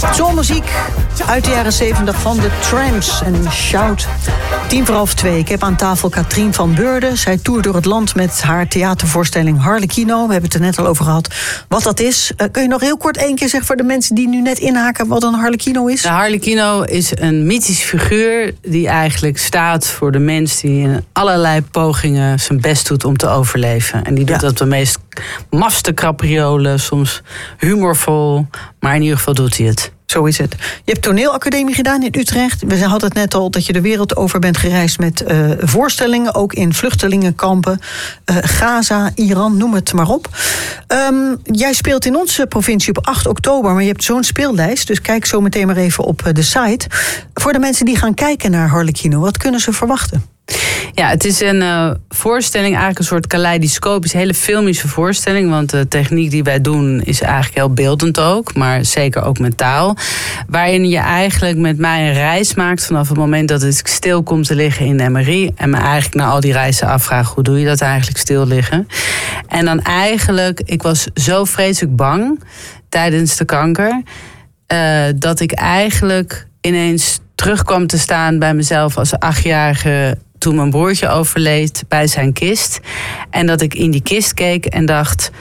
Soulmuziek uit de jaren 70 van de Tramps en Shout. 2:10. Ik heb aan tafel Katrien van Beurden. Zij toert door het land met haar theatervoorstelling Harlequino. We hebben het er net al over gehad wat dat is. Kun je nog heel kort één keer zeggen voor de mensen die nu net inhaken wat een Harlequino is? De Harlequino is een mythische figuur die eigenlijk staat voor de mens die in allerlei pogingen zijn best doet om te overleven. En die doet dat op de meest mafste capriolen, soms humorvol, maar in ieder geval doet hij het. Zo is het. Je hebt toneelacademie gedaan in Utrecht. We hadden het net al dat je de wereld over bent gereisd met voorstellingen, ook in vluchtelingenkampen, Gaza, Iran, noem het maar op. Jij speelt in onze provincie op 8 oktober, maar je hebt zo'n speellijst, dus kijk zo meteen maar even op de site. Voor de mensen die gaan kijken naar Harlequino, wat kunnen ze verwachten? Ja, het is een voorstelling, eigenlijk een soort kaleidoscopische, hele filmische voorstelling. Want de techniek die wij doen is eigenlijk heel beeldend ook, maar zeker ook met taal. Waarin je eigenlijk met mij een reis maakt vanaf het moment dat ik stil kom te liggen in de MRI. En me eigenlijk na al die reizen afvraag, hoe doe je dat eigenlijk stil liggen? En dan eigenlijk, ik was zo vreselijk bang tijdens de kanker, dat ik eigenlijk ineens terugkwam te staan bij mezelf als 8-jarige toen mijn broertje overleed bij zijn kist. En dat ik in die kist keek en dacht,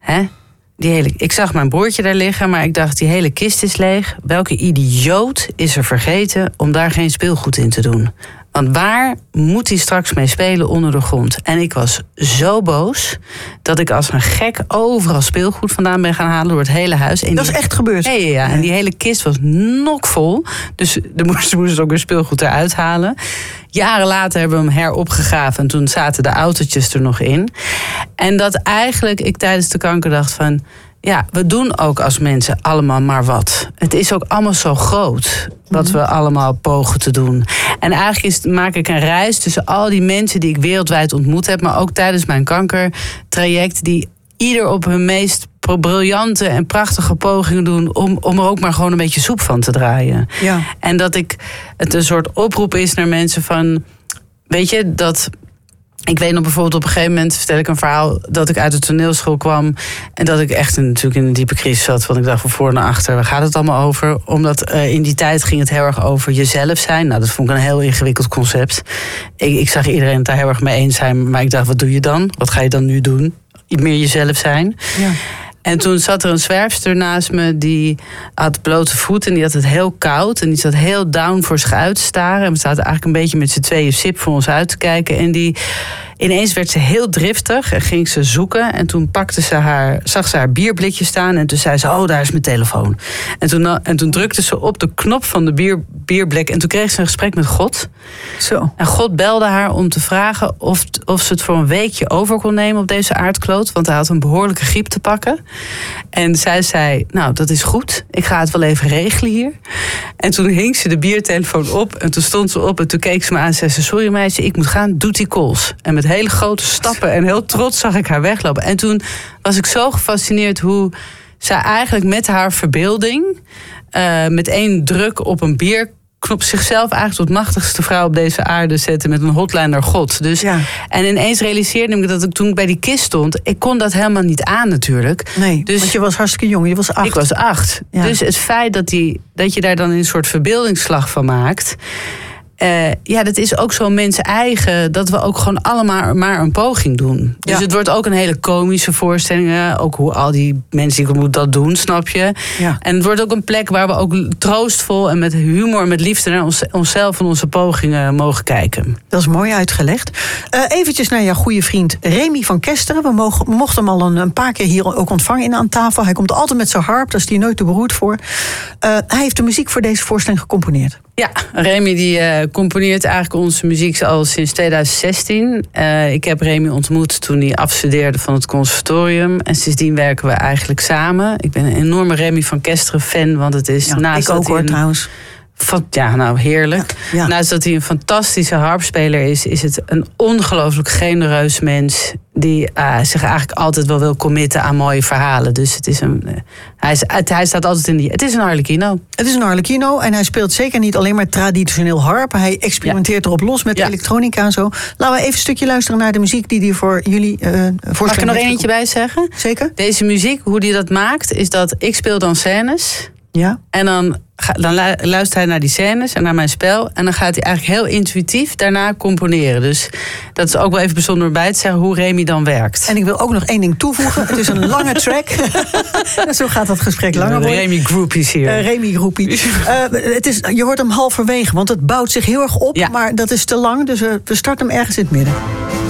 ik zag mijn broertje daar liggen, maar ik dacht, die hele kist is leeg. Welke idioot is er vergeten om daar geen speelgoed in te doen? Want waar moet hij straks mee spelen onder de grond? En ik was zo boos dat ik als een gek overal speelgoed vandaan ben gaan halen door het hele huis. En dat is echt gebeurd? Ja. En die hele kist was nokvol. Dus er moesten ook weer speelgoed eruit halen. Jaren later hebben we hem heropgegraven en toen zaten de autootjes er nog in. En dat eigenlijk ik tijdens de kanker dacht van, ja, we doen ook als mensen allemaal maar wat. Het is ook allemaal zo groot wat we allemaal pogen te doen. En eigenlijk maak ik een reis tussen al die mensen die ik wereldwijd ontmoet heb, maar ook tijdens mijn kankertraject, die ieder op hun meest briljante en prachtige pogingen doen om er ook maar gewoon een beetje soep van te draaien. Ja. En dat het een soort oproep is naar mensen van, weet je, dat ik weet nog bijvoorbeeld op een gegeven moment vertel ik een verhaal dat ik uit de toneelschool kwam en dat ik echt natuurlijk in een diepe crisis zat. Want ik dacht van voor naar achter, waar gaat het allemaal over? Omdat in die tijd ging het heel erg over jezelf zijn. Nou, dat vond ik een heel ingewikkeld concept. Ik zag iedereen het daar heel erg mee eens zijn, maar ik dacht, wat doe je dan? Wat ga je dan nu doen? Meer jezelf zijn. Ja. En toen zat er een zwerfster naast me, die had blote voeten en die had het heel koud. En die zat heel down voor zich uit te staren. En we zaten eigenlijk een beetje met z'n tweeën sip voor ons uit te kijken. En ineens werd ze heel driftig en ging ze zoeken. En toen zag ze haar bierblikje staan en toen zei ze, oh, daar is mijn telefoon. En toen drukte ze op de knop van de bierblik en toen kreeg ze een gesprek met God. Zo. En God belde haar om te vragen of ze het voor een weekje over kon nemen op deze aardkloot. Want hij had een behoorlijke griep te pakken. En zij zei, nou, dat is goed. Ik ga het wel even regelen hier. En toen hing ze de biertelefoon op en toen stond ze op en toen keek ze me aan en zei ze, sorry meisje, ik moet gaan, doet die calls. En met hele grote stappen en heel trots zag ik haar weglopen. En toen was ik zo gefascineerd hoe zij eigenlijk met haar verbeelding, met één druk op een bierknop, zichzelf eigenlijk tot machtigste vrouw op deze aarde zette met een hotline naar God. Dus, ja. En ineens realiseerde ik dat toen ik bij die kist stond, ik kon dat helemaal niet aan natuurlijk. Nee, dus, want je was hartstikke jong, je was 8. Ik was 8. Ja. Dus het feit dat je daar dan een soort verbeeldingsslag van maakt, dat is ook zo mensen eigen, dat we ook gewoon allemaal maar een poging doen. Dus het wordt ook een hele komische voorstelling, ook hoe al die mensen die moeten dat doen, snap je? Ja. En het wordt ook een plek waar we ook troostvol en met humor en met liefde naar onszelf en onze pogingen mogen kijken. Dat is mooi uitgelegd. Eventjes naar jouw goede vriend Remy van Kesteren. We mochten hem al een paar keer hier ook ontvangen aan tafel. Hij komt altijd met zijn harp, daar is hij nooit te beroerd voor. Hij heeft de muziek voor deze voorstelling gecomponeerd. Ja, Remy die componeert eigenlijk onze muziek al sinds 2016. Ik heb Remy ontmoet toen hij afstudeerde van het conservatorium. En sindsdien werken we eigenlijk samen. Ik ben een enorme Remy van Kesteren fan, want het is naast ik ook hoor trouwens. Ja, nou heerlijk. Ja. Naast dat hij een fantastische harpspeler is het een ongelooflijk genereus mens die zich eigenlijk altijd wel wil committen aan mooie verhalen. Dus het is hij staat altijd in het is een Harlequino. Het is een Harlequino en hij speelt zeker niet alleen maar traditioneel harp. Hij experimenteert erop los met elektronica en zo. Laten we even een stukje luisteren naar de muziek die hij voor jullie voorstelt. Mag ik er nog eentje bij zeggen? Zeker. Deze muziek, hoe hij dat maakt, is dat ik speel dan scènes. Ja. En dan luistert hij naar die scènes en naar mijn spel. En dan gaat hij eigenlijk heel intuïtief daarna componeren. Dus dat is ook wel even bijzonder bij te zeggen hoe Remy dan werkt. En ik wil ook nog 1 ding toevoegen. Het is een lange track. Zo gaat dat gesprek langer worden. Remy Groupies hier. Remy Groepie. Je hoort hem halverwege, want het bouwt zich heel erg op. Ja. Maar dat is te lang, dus we starten hem ergens in het midden.